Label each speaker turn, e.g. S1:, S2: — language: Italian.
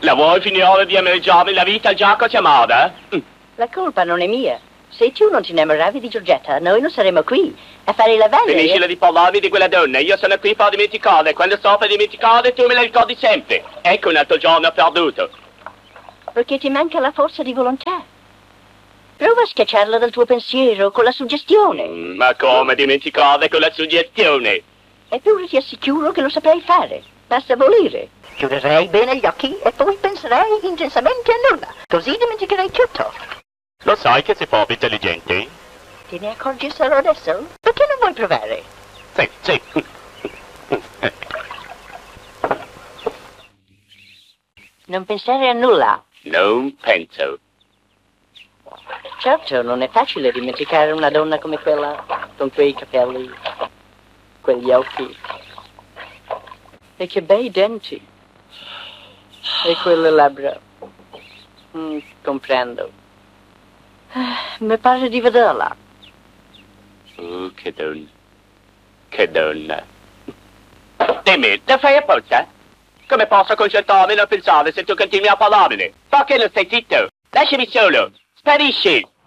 S1: La vuoi finire di amareggiarmi la vita, Giacomo Chiamada?
S2: La colpa non è mia. Se tu non ti innamoravi di Giorgetta, noi non saremmo qui a fare la veglia.
S1: Finiscila di parlarmi di quella donna, io sono qui per dimenticare. Quando sto per dimenticare tu me la ricordi sempre. Ecco un altro giorno perduto.
S2: Perché ti manca la forza di volontà. Prova a schiacciarla dal tuo pensiero con la suggestione.
S1: Ma come dimenticare con la suggestione?
S2: Eppure ti assicuro che lo saprai fare. Basta volere. Chiuderai bene gli occhi e poi penserai intensamente a nulla. Così dimenticherai tutto.
S1: Lo sai che sei proprio intelligente?
S2: Te ne accorgi solo adesso? Perché non vuoi provare?
S1: Sì.
S2: Non pensare a nulla.
S1: Non penso.
S2: Certo, non è facile dimenticare una donna come quella, con quei capelli, quegli occhi, e che bei denti, e quelle labbra. Comprendo. Mi pare di vederla.
S1: Oh, che donna. Che donna. Dimmi, la fai apposta? Come posso concentrarmi e non pensare se tu continui a parlarmene? Perché non stai zitto? Lasciami solo. Sparisci.